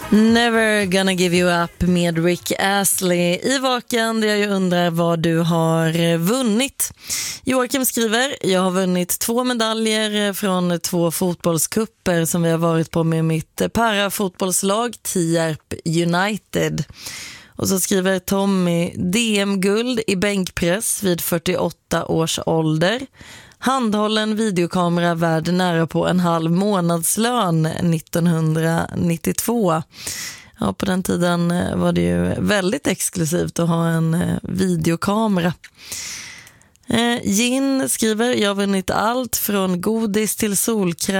Never gonna give you up med Rick Astley i Vaken, där jag undrar vad du har vunnit. Joakim skriver: jag har vunnit 2 medaljer från 2 fotbollskupper som vi har varit på med mitt parafotbollslag Tierp United. Och så skriver Tommy: DM-guld i bänkpress vid 48 års ålder. Handhållen videokamera värd nära på en halv månadslön 1992. Ja, på den tiden var det ju väldigt exklusivt att ha en videokamera. Gin skriver: jag har vunnit allt från godis till solkräm